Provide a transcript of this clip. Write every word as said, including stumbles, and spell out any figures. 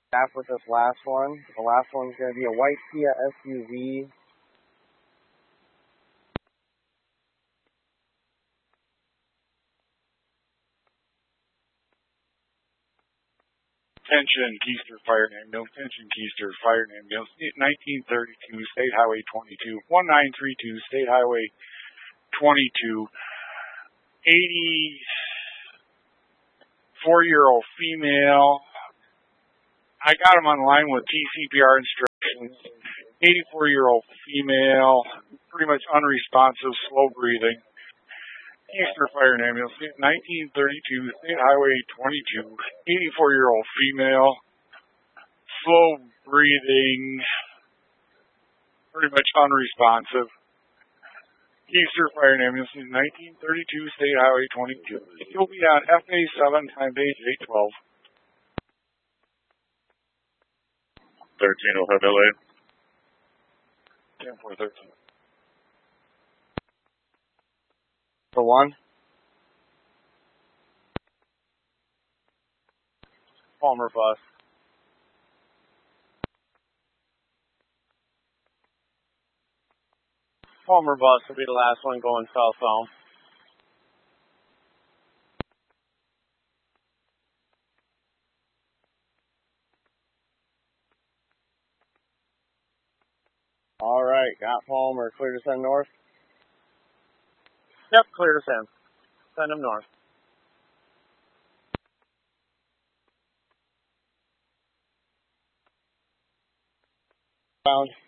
Staff with this last one. The last one's going to be a white Kia S U V. Attention, Keister Fire and Ambulance. Attention, Keister Fire and Ambulance. nineteen thirty-two, State Highway twenty-two. one nine three two, State Highway twenty-two. eighty-four-year-old female. I got him on the line with T C P R instructions. eighty-four-year-old female, pretty much unresponsive, slow breathing. Keister Fire and Ambulance, nineteen thirty-two, State Highway twenty-two. eighty-four-year-old female, slow breathing, pretty much unresponsive. Keister Fire and Ambulance, nineteen thirty-two, State Highway twenty-two. You'll be on F A seven, time page eight twelve. thirteen will have L A. ten four thirteen. For one. Palmer bus. Palmer bus will be the last one going southbound. All right, got Palmer. Clear to send north? Yep, clear to send. Send him north. Bound.